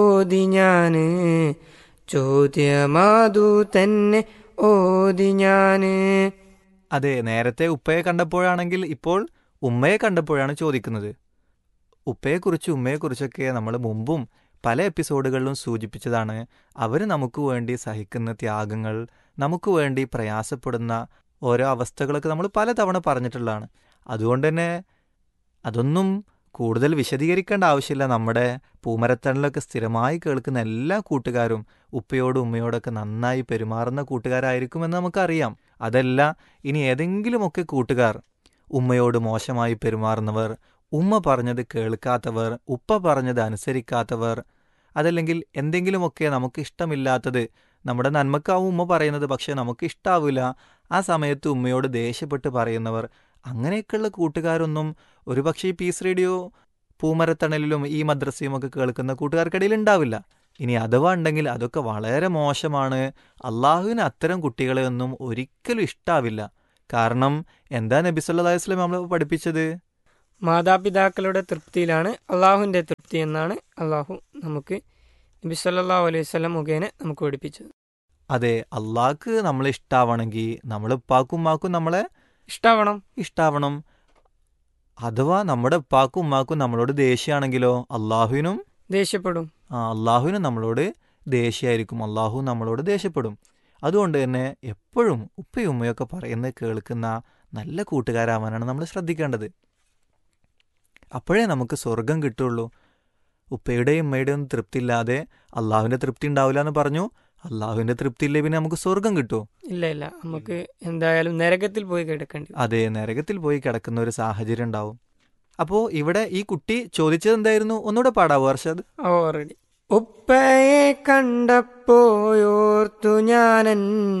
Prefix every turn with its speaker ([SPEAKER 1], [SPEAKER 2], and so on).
[SPEAKER 1] ഓതി ഞാന് ചോദ്യമാതു തന്നെ ഓതി ഞാന്.
[SPEAKER 2] അതെ, നേരത്തെ ഉപ്പയെ കണ്ടപ്പോഴാണെങ്കിൽ ഇപ്പോൾ ഉമ്മയെ കണ്ടപ്പോഴാണ് ചോദിക്കുന്നത്. ഉമ്മയെക്കുറിച്ചൊക്കെ നമ്മൾ മുമ്പും പല എപ്പിസോഡുകളിലും സൂചിപ്പിച്ചതാണ്. അവർ നമുക്ക് വേണ്ടി സഹിക്കുന്ന ത്യാഗങ്ങൾ, നമുക്ക് വേണ്ടി പ്രയാസപ്പെടുന്ന ഓരോ അവസ്ഥകളൊക്കെ നമ്മൾ പലതവണ പറഞ്ഞിട്ടുള്ളതാണ്. അതുകൊണ്ട് തന്നെ അതൊന്നും കൂടുതൽ വിശദീകരിക്കേണ്ട ആവശ്യമില്ല. നമ്മുടെ പൂമരത്തണിലൊക്കെ സ്ഥിരമായി കേൾക്കുന്ന എല്ലാ കൂട്ടുകാരും ഉപ്പയോടും ഉമ്മയോടൊക്കെ നന്നായി പെരുമാറുന്ന കൂട്ടുകാരായിരിക്കുമെന്ന് നമുക്കറിയാം. അതല്ല, ഇനി ഏതെങ്കിലുമൊക്കെ കൂട്ടുകാർ ഉമ്മയോട് മോശമായി പെരുമാറുന്നവർ, ഉമ്മ പറഞ്ഞത് കേൾക്കാത്തവർ, ഉപ്പ പറഞ്ഞത് അനുസരിക്കാത്തവർ, അതല്ലെങ്കിൽ എന്തെങ്കിലുമൊക്കെ നമുക്ക് ഇഷ്ടമില്ലാത്തത്, നമ്മുടെ നന്മക്കാവും ഉമ്മ പറയുന്നത്, പക്ഷെ നമുക്ക് ഇഷ്ടാവില്ല, ആ സമയത്ത് ഉമ്മയോട് ദേഷ്യപ്പെട്ട് പറയുന്നവർ, അങ്ങനെയൊക്കെയുള്ള കൂട്ടുകാരൊന്നും ഒരുപക്ഷെ ഈ പീസ് റേഡിയോ പൂമരത്തണലിലും ഈ മദ്രസയും ഒക്കെ കേൾക്കുന്ന കൂട്ടുകാർക്കിടയിൽ ഉണ്ടാവില്ല. ഇനി അഥവാ ഉണ്ടെങ്കിൽ അതൊക്കെ വളരെ മോശമാണ്. അള്ളാഹുവിന് അത്തരം കുട്ടികളെ ഒന്നും ഒരിക്കലും ഇഷ്ടാവില്ല. കാരണം എന്താ നബി സല്ലല്ലാഹു അലൈഹി വസല്ലം നമ്മൾ പഠിപ്പിച്ചത്?
[SPEAKER 1] മാതാപിതാക്കളുടെ തൃപ്തിയിലാണ് അള്ളാഹുവിൻ്റെ തൃപ്തി എന്നാണ് അള്ളാഹു നമുക്ക് നബി സല്ലല്ലാഹു അലൈഹി വസല്ലം മുഖേന നമുക്ക് പഠിപ്പിച്ചത്.
[SPEAKER 2] അതെ, അള്ളാഹ്ക്ക് നമ്മളെ ഇഷ്ടാവണമെങ്കിൽ നമ്മൾ ഉപ്പാക്കും ഉമ്മാക്കും നമ്മളെ ഇഷ്ടാവണം. അഥവാ നമ്മുടെ ഉപ്പാക്കും ഉമ്മാക്കും നമ്മളോട് ദേഷ്യമാണെങ്കിലോ അള്ളാഹുവിനും
[SPEAKER 1] ദേഷ്യപ്പെടും.
[SPEAKER 2] അള്ളാഹുവിനും നമ്മളോട് ദേഷ്യമായിരിക്കും, അള്ളാഹു നമ്മളോട് ദേഷ്യപ്പെടും. അതുകൊണ്ട് തന്നെ എപ്പോഴും ഉപ്പയും ഉമ്മയൊക്കെ പറയുന്നത് കേൾക്കുന്ന നല്ല കൂട്ടുകാരാവാനാണ് നമ്മൾ ശ്രദ്ധിക്കേണ്ടത്. അപ്പോഴേ നമുക്ക് സ്വർഗം കിട്ടുള്ളൂ. ഉപ്പയുടെയും ഉമ്മയുടെയും തൃപ്തി ഇല്ലാതെ അള്ളാഹുവിൻ്റെ തൃപ്തി ഉണ്ടാവില്ല എന്ന് പറഞ്ഞു. അള്ളാഹുവിൻ്റെ തൃപ്തി ഇല്ലേ പിന്നെ നമുക്ക് സ്വർഗം കിട്ടുമോ?
[SPEAKER 1] ഇല്ല, നമുക്ക് എന്തായാലും നരകത്തിൽ പോയി കിടക്കേണ്ടി വരും.
[SPEAKER 2] അതെ, നരകത്തിൽ പോയി കിടക്കുന്ന ഒരു സാഹചര്യം ഉണ്ടാവും. അപ്പോൾ ഇവിടെ ഈ കുട്ടി ചോദിച്ചത് എന്തായിരുന്നു? ഒന്നുകൂടെ പാടാവോ അർഷദ്?
[SPEAKER 1] ഓൾറെഡി ഉപ്പയെ കണ്ടപ്പോയോർത്തു ഞാനൻ